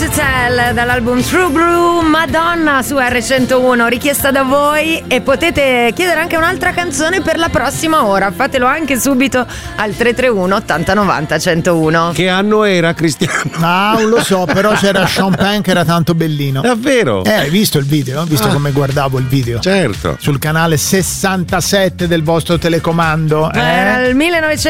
to Tell dall'album True Blue, Madonna su R101, richiesta da voi, e potete chiedere anche un'altra canzone per la prossima ora. Fatelo anche subito al 331 80 90 101. Che anno era, Cristiano? Non lo so, però c'era Sean Penn che era tanto bellino. Davvero? Hai visto il video? Hai visto come guardavo il video? Certo. Sul canale 67 del vostro telecomando. Era il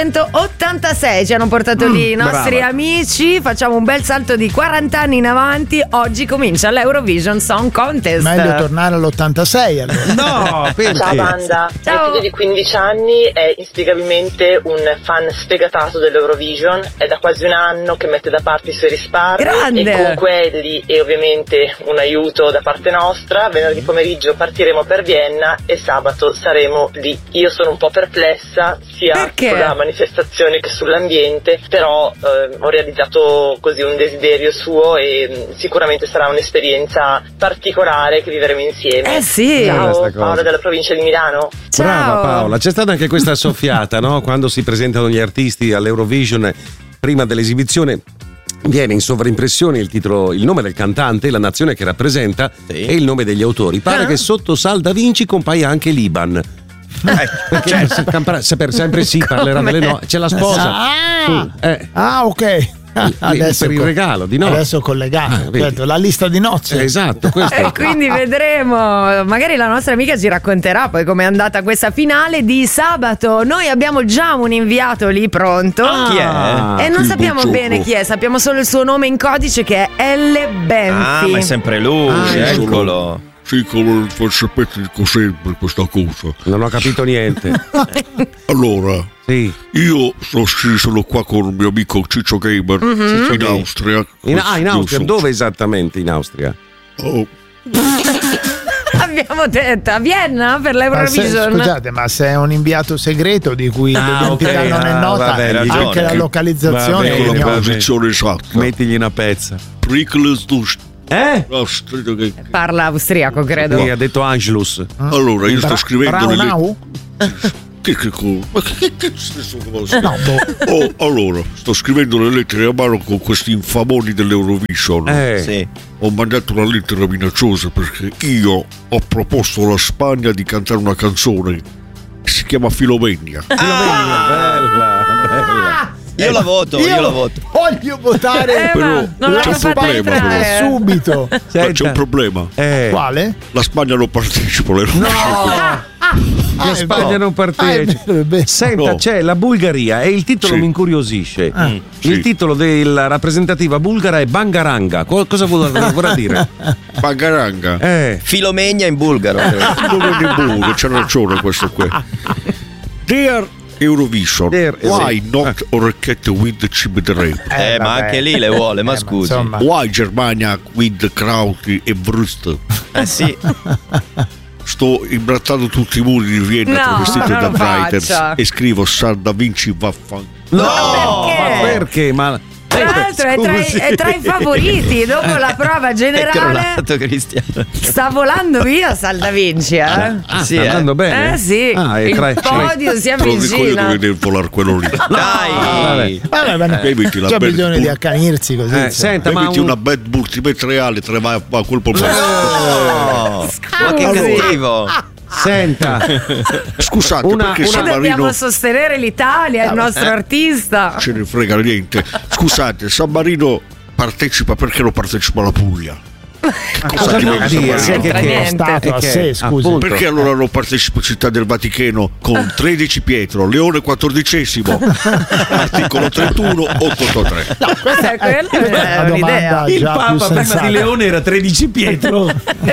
1986, ci hanno portato lì i nostri brava. amici. Facciamo un bel salto di 40 anni in avanti. Oggi comincia l'Eurovision Song Contest. Meglio tornare all'86 allora. No, perché? Ciao banda, Ciao. è più di 15 anni, è inspiegabilmente un fan sfegatato dell'Eurovision, è da quasi un anno che mette da parte i suoi risparmi Grande. e con quelli e ovviamente un aiuto da parte nostra. Venerdì pomeriggio partiremo per Vienna e sabato saremo lì. Io sono un po' perplessa sia Perché? sulla manifestazione che sull'ambiente, però ho realizzato così un desiderio suo e sicuramente sarà un'esperienza particolare che vivremo insieme. Sì. Ciao, Questa cosa. Paola della provincia di Milano. Ciao. Brava Paola, c'è stata anche questa soffiata, no? Quando si presentano gli artisti all'Eurovision prima dell'esibizione viene in sovraimpressione il titolo, il nome del cantante, la nazione che rappresenta e il nome degli autori. Pare che sotto Sal da Vinci compaia anche l'Iban. Perché sempre sì parlerà delle no. C'è la sposa. Ok. Per il regalo di nozze. Adesso collegato, vedi. certo, la lista di nozze. Esatto, questo. E quindi vedremo, magari la nostra amica ci racconterà poi com'è andata questa finale di sabato. Noi abbiamo già un inviato lì pronto. Chi è? E non sappiamo bene chi è, sappiamo solo il suo nome in codice, che è L. Benfi. Ma è sempre lui, eccolo. Sì, come sapete cos'è per questa cosa? Non ho capito niente. Allora, Sì. io sono qua con il mio amico Ciccio Gamer in Austria. In Austria, Giusto. dove esattamente in Austria? Oh, Abbiamo detto a Vienna per l'Eurovision. Scusate, ma se è un inviato segreto di cui l'identità ok. non è nota, vabbè, ragione. anche la localizzazione Va è bene, la ignota. va bene. posizione esatta. Mettigli una pezza. Pricles dus. Austria che- Parla austriaco, credo. Sì, ha detto Angelus. Allora, io sto scrivendo le Braunau? Ma che cazzo sono cose? No, Allora, sto scrivendo le lettere a mano con questi infamoni dell'Eurovision. Sì. Ho mandato una lettera minacciosa perché io ho proposto alla Spagna di cantare una canzone che si chiama Filomenia. Bella. Io la voto, io la voto. Voglio votare Però ma non c'è l'hanno un fatta problema, entrare. subito. Ma c'è un problema. Quale? La Spagna non partecipa all'Eurovision. La Spagna non partecipa. Senta, No. c'è la Bulgaria e il titolo Sì. mi incuriosisce. Il Sì. titolo della rappresentativa bulgara è Bangaranga. Cosa vorrà dire? Bangaranga. Filomenia in bulgaro. Non è di buono, c'è ragione questo qua. Dear Eurovision, why not Orecchiette with the Cibedere? Ma anche lì le vuole, ma scusi. insomma. Why Germania with Krauti e Brust? Sì. Sto imbrattando tutti i muri di Vienna No, travestito non da lo Writers faccia. e scrivo Sal da Vinci vaffan. No, perché? ma perché? Ma Tra l'altro è tra i favoriti. Dopo la prova È generale crollato Cristiano. sta volando via Sal da Vinci, sì, sì, sta andando bene? sì, Ah, e il podio si Te lo dico io avvicina. dove deve volare quello lì. Dai. Eviti la C'è bad bisogno di bull- accanirsi così. insomma. senta, ma Eviti una bad multimediale, te ne vai a quel problema. Oh, ma che cattivo. senta, Scusate, perché Noi San dobbiamo Marino sostenere l'Italia, il nostro artista. ce ne frega niente. Scusate, San Marino partecipa perché non partecipa la Puglia? Cosa vuol ti dire? San Marino? C'entra Che- niente. Stato a sé, scusi. appunto. Perché allora non partecipa Città del Vaticano con 13 Pietro, Leone XIV, articolo 31, 883. Quella è Una un'idea. domanda il già più Papa prima sensata. di Leone era 13 Pietro.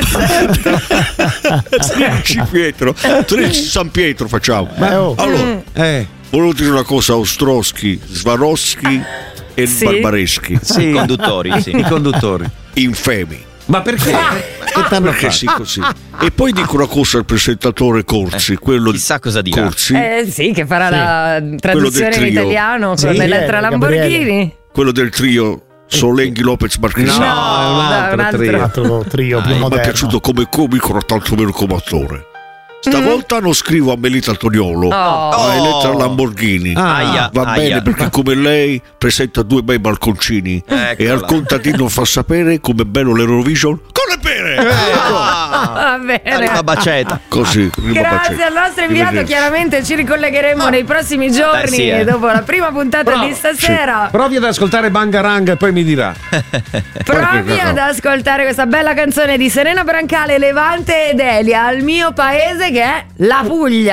13 Pietro, 13 San Pietro facciamo. Allora, volevo dire una cosa a Ostrowski, Swarovski e Sì. Barbareschi, Sì, Conduttori, sì. i conduttori. infemi. Ma perché? Che t'hanno Perché fatto? sì, così. E poi dico una cosa al presentatore Corsi, quello di Chissà cosa dirà. Corsi, Sì, che farà la traduzione in trio. italiano Sì, con l'Elettra Gabriele. Lamborghini. quello del trio Solenghi Lopez Marchesini. No, è un dai, altro un altro. trio. Altro trio più Mi è moderno. piaciuto come comico, tanto meno come attore. Stavolta non scrivo a Melita Antoniolo, a Elettra Lamborghini. Aia, Va bene, perché come lei presenta 2 bei balconcini e al contadino fa sapere com'è bello l'Eurovision con le pere. Va bene. Prima baceta. Così, Grazie al nostro inviato, chiaramente ci ricollegheremo nei prossimi giorni dopo la prima puntata di stasera. Provi ad ascoltare Bangarang e poi mi dirà. Provi ad ascoltare questa bella canzone di Serena Brancale, Levante ed Elia, al mio paese che è la Puglia.